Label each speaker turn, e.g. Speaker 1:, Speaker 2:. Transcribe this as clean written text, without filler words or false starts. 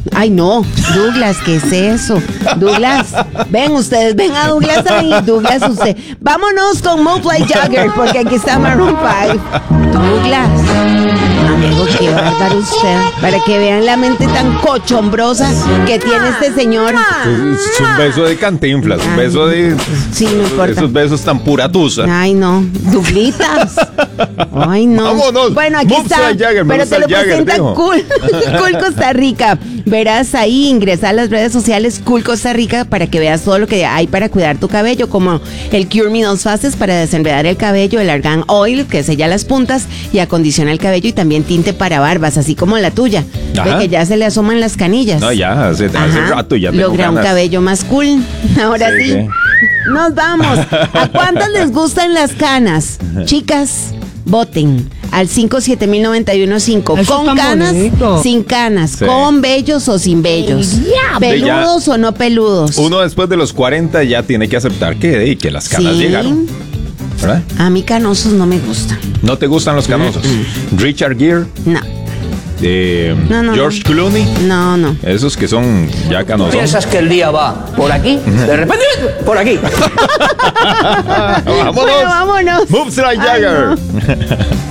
Speaker 1: Ay, no, Douglas, ¿qué es eso? Douglas, ven ustedes, ven a Douglas ahí. Douglas, usted. Vámonos con Move Like Jagger, porque aquí está Maroon 5. Douglas, amigo, qué bárbaro usted. Para que vean la mente tan cochombrosa que tiene este señor.
Speaker 2: Es un beso de Cantinflas, un beso de...
Speaker 1: Sí, no importa.
Speaker 2: Esos besos tan pura tusa.
Speaker 1: Ay, no, Douglitas. Ay, no.
Speaker 2: Vámonos.
Speaker 1: Bueno, aquí
Speaker 2: Move
Speaker 1: está.
Speaker 2: Like Jagger,
Speaker 1: pero
Speaker 2: Move
Speaker 1: te lo
Speaker 2: Like Jagger,
Speaker 1: presenta
Speaker 2: dijo.
Speaker 1: Cool Costa Rica. Verás ahí, ingresa a las redes sociales Cool Costa Rica para que veas todo lo que hay para cuidar tu cabello, como el Cure Me 2 fases para desenredar el cabello, el Argan Oil que sella las puntas y acondiciona el cabello, y también tinte para barbas, así como la tuya, de que ya se le asoman las canillas.
Speaker 2: No, ya, hace rato ya tengo
Speaker 1: logra
Speaker 2: ganas.
Speaker 1: un cabello más cool. Ahora sí. Nos vamos. ¿A cuántas les gustan las canas? Chicas, voten al 5709115.
Speaker 3: Eso
Speaker 1: Con
Speaker 3: tan
Speaker 1: canas,
Speaker 3: bonito.
Speaker 1: sin canas,
Speaker 2: Sí.
Speaker 1: con vellos o sin vellos, peludos o no peludos.
Speaker 2: Uno después de los 40 ya tiene que aceptar que las canas
Speaker 1: Sí.
Speaker 2: llegaron. ¿Verdad?
Speaker 1: A mí canosos no me gustan.
Speaker 2: ¿No te gustan los canosos? Richard Gere,
Speaker 1: No, No.
Speaker 2: George Clooney,
Speaker 1: no.
Speaker 2: esos que son ya canosos.
Speaker 4: ¿Piensas que el día va por aquí? De repente, por aquí.
Speaker 2: ¡Vámonos!
Speaker 1: Bueno, vámonos.
Speaker 2: Moves Like
Speaker 1: Ay,
Speaker 2: Jagger.
Speaker 1: no.